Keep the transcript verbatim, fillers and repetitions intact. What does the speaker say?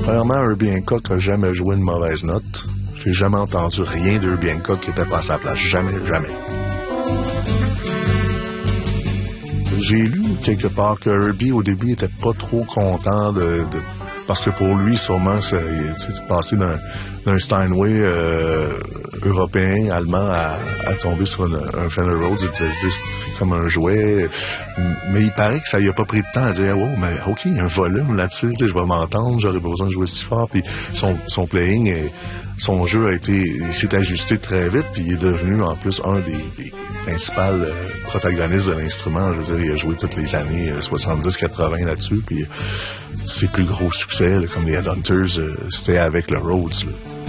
premièrement, Herbie Hancock a jamais joué une mauvaise note. J'ai jamais entendu rien d'Herbie Hancock qui était pas à sa place. Jamais, jamais. J'ai lu quelque part que Herbie, au début, était pas trop content de... de parce que pour lui, sûrement, c'est, c'est passé d'un, d'un Steinway euh, européen, allemand, à, à tomber sur une, un Fender Rhodes. C'est comme un jouet. Mais il paraît que ça lui a pas pris de temps à dire « Oh, mais OK, il y a un volume là-dessus, je vais m'entendre, j'aurais pas besoin de jouer si fort. » Puis son, son playing, est, son jeu a été, il s'est ajusté très vite, puis il est devenu en plus un des, des principaux euh, protagonistes de l'instrument. Je veux dire, il a joué toutes les années euh, soixante-dix quatre-vingts là-dessus, puis ses plus gros succès, là, comme les Headhunters, euh, c'était avec le Rhodes, là.